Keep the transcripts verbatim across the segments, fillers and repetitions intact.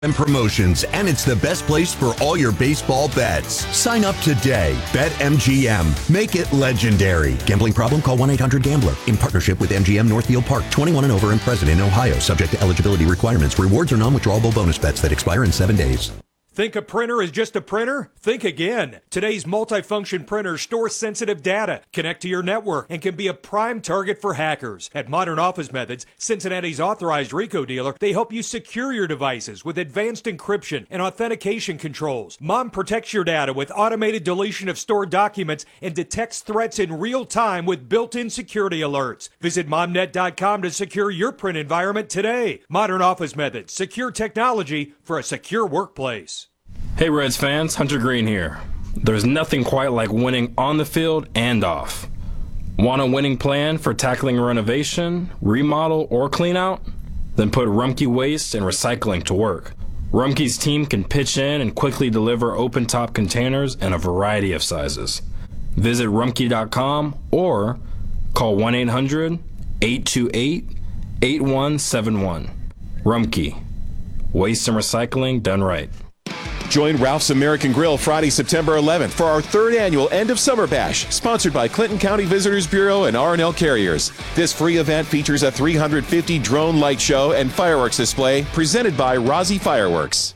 And promotions, and it's the best place for all your baseball bets. Sign up today. BetMGM. Make it legendary. Gambling problem? Call one eight hundred gambler. In partnership with M G M Northfield Park. twenty-one and over and present in Ohio. Subject to eligibility requirements. Rewards are non-withdrawable bonus bets that expire in seven days. Think a printer is just a printer? Think again. Today's multifunction printers store sensitive data, connect to your network, and can be a prime target for hackers. At Modern Office Methods, Cincinnati's authorized RICO dealer, they help you secure your devices with advanced encryption and authentication controls. Mom protects your data with automated deletion of stored documents and detects threats in real time with built-in security alerts. Visit momnet dot com to secure your print environment today. Modern Office Methods, secure technology for a secure workplace. Hey Reds fans, Hunter Green here. There's nothing quite like winning on the field and off. Want a winning plan for tackling a renovation, remodel, or clean out? Then put Rumpke Waste and Recycling to work. Rumpke's team can pitch in and quickly deliver open-top containers in a variety of sizes. Visit rumpke dot com or call one eight hundred, eight two eight, eight one seven one. Rumpke. Waste and recycling done right. Join Ralph's American Grill Friday, September eleventh for our third annual End of Summer Bash, sponsored by Clinton County Visitors Bureau and R and L Carriers. This free event features a three hundred fifty drone light show and fireworks display presented by Rozzy Fireworks.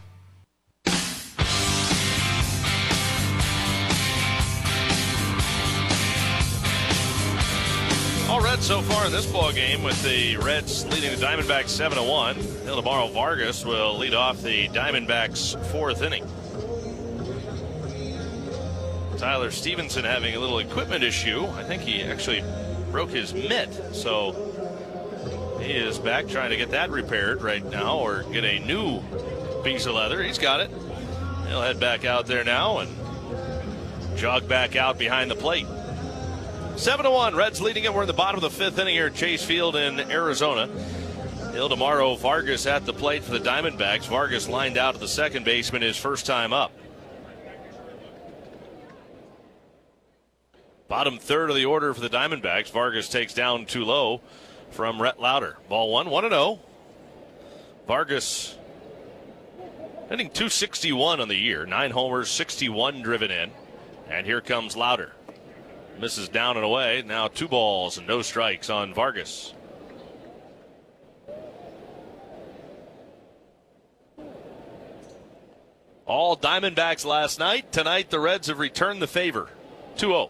All Reds so far in this ball game, with the Reds leading the Diamondbacks seven to one. Ildemaro Vargas will lead off the Diamondbacks' fourth inning. Tyler Stevenson having a little equipment issue. I think he actually broke his mitt, so he is back trying to get that repaired right now, or get a new piece of leather. He's got it. He'll head back out there now and jog back out behind the plate. seven to one, Reds leading it. We're in the bottom of the fifth inning here at Chase Field in Arizona. Ildemaro Vargas at the plate for the Diamondbacks. Vargas lined out at the second baseman his first time up. Bottom third of the order for the Diamondbacks. Vargas takes down too low from Rhett Lauder. Ball one, one and oh. Vargas hitting two sixty-one on the year. Nine homers, sixty-one driven in. And here comes Lauder. Misses down and away. Now two balls and no strikes on Vargas. All Diamondbacks last night. Tonight the Reds have returned the favor. two oh.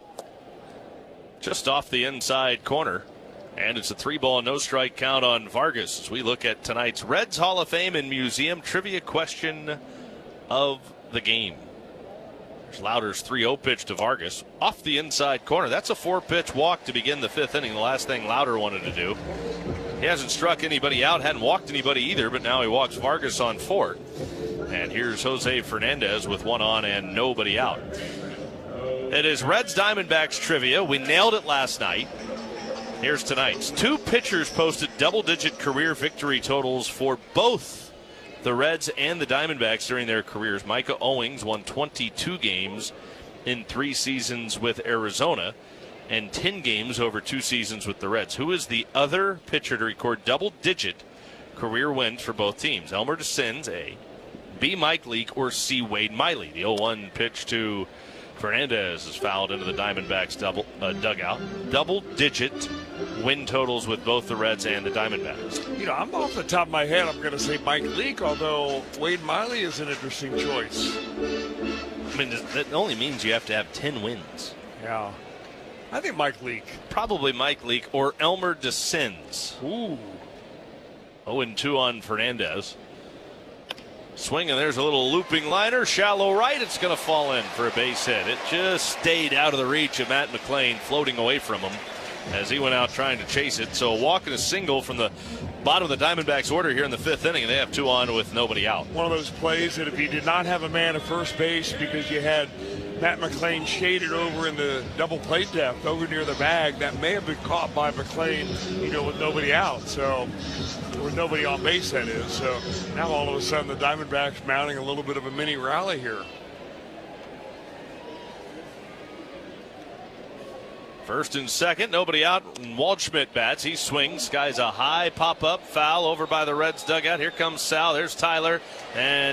Just off the inside corner. And it's a three ball, no strike count on Vargas as we look at tonight's Reds Hall of Fame and Museum trivia question of the game. There's Lauder's three oh pitch to Vargas off the inside corner. That's a four pitch walk to begin the fifth inning. The last thing Lauder wanted to do. He hasn't struck anybody out, hadn't walked anybody either, but now he walks Vargas on four. And here's Jose Fernandez with one on and nobody out. It is Reds Diamondbacks trivia. We nailed it last night. Here's tonight's. Two pitchers posted double-digit career victory totals for both the Reds and the Diamondbacks during their careers. Micah Owings won twenty-two games in three seasons with Arizona and ten games over two seasons with the Reds. Who is the other pitcher to record double-digit career wins for both teams? Elmer DeCins, A. B. Mike Leake, or C. Wade Miley? The oh one pitch to Fernandez is fouled into the Diamondbacks double uh, dugout. Double-digit win totals with both the Reds and the Diamondbacks. You know, I'm off the top of my head, I'm going to say Mike Leake, although Wade Miley is an interesting choice. I mean, that only means you have to have ten wins. Yeah. I think Mike Leake. Probably Mike Leake or Elmer DeCins. Ooh. oh and two on Fernandez. Swing, and there's a little looping liner. Shallow right. It's going to fall in for a base hit. It just stayed out of the reach of Matt McLain, floating away from him as he went out trying to chase it. So a walk and a single from the bottom of the Diamondbacks order here in the fifth inning, and they have two on with nobody out. One of those plays that if you did not have a man at first base because you had Matt McLain shaded over in the double plate depth over near the bag, that may have been caught by McLain, you know, with nobody out. So, with nobody on base, that is. So now all of a sudden the Diamondbacks mounting a little bit of a mini rally here. First and second, nobody out. And Waldschmidt bats. He swings. Skies a high pop up foul over by the Reds dugout. Here comes Sal. There's Tyler. And